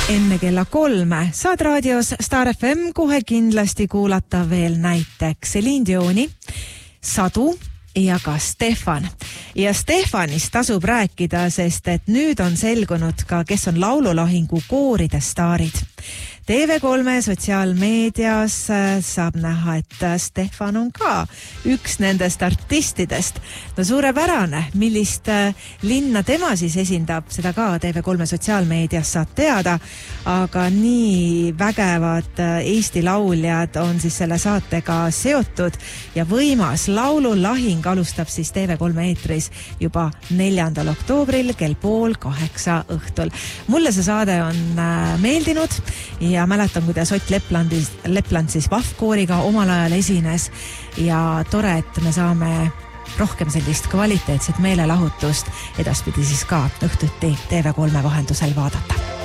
Enne kella 3 saad raadios Star FM kohe kindlasti kuulata veel näiteks Celine Dioni, Sadu ja ka Stefan. Ja Stefanist tasub rääkida, sest et nüüd on selgunud ka, kes on laululahingu kooride staarid. TV3 sotsiaalmeedias saab näha, et Stefan on ka üks nendest artistidest. No suurepärane, millist linna tema siis esindab, seda ka TV3 sotsiaalmeedias saad teada, aga nii vägevad Eesti lauljad on siis selle saatega seotud ja võimas laululahing alustab siis TV3 eetris juba 4. oktoobril kell 7:30 õhtul. Mulle see saade on meeldinud ja mäletan, kuidas Ott Lepland siis Vahvkooriga omal ajal esines ja tore, et me saame rohkem sellist kvaliteetset meelelahutust edaspidi siis ka õhtuti TV3 vahendusel vaadata.